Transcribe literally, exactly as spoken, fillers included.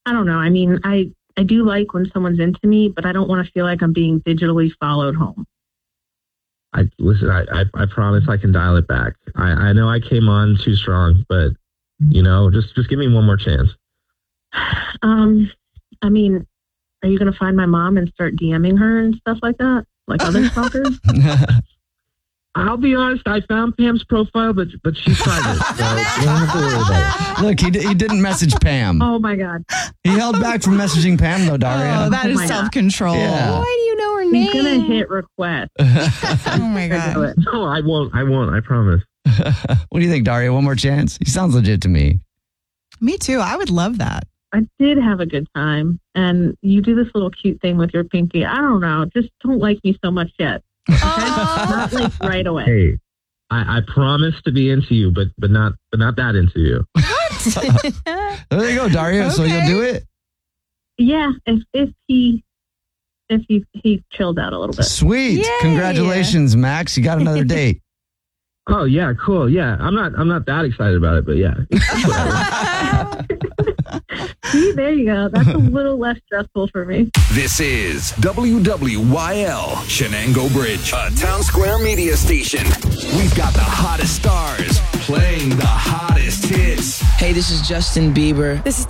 I don't know. I mean, I, I do like when someone's into me, but I don't want to feel like I'm being digitally followed home. I listen. I, I I promise I can dial it back. I, I know I came on too strong, but you know, just just give me one more chance. Um, I mean, are you going to find my mom and start DMing her and stuff like that, like other stalkers? I'll be honest. I found Pam's profile, but but she's private, so you don't have to worry about it. Look, he, d- he didn't message Pam. Oh my God. He held back from messaging Pam, though, Daria. Oh, that Oh is my God. self-control. Yeah. Why do you know her name? He's going to hit request. Oh my I know God. it. No, I won't. I won't. I promise. What do you think, Daria? One more chance? He sounds legit to me. Me too. I would love that. I did have a good time, and you do this little cute thing with your pinky. I don't know. Just don't like me so much yet. Okay? Not like right away. Hey, I, I promise to be into you, but but not but not that into you. There you go, Daria. So you'll Okay. do it? Yeah, if if he if he he chilled out a little bit. Sweet. Yay. Congratulations, Max. You got another date. Oh yeah, cool. Yeah, I'm not I'm not that excited about it, but yeah. See, there you go. That's a little less stressful for me. This is W W Y L, Shenango Bridge, a Town Square media station. We've got the hottest stars playing the hottest hits. Hey, this is Justin Bieber. This is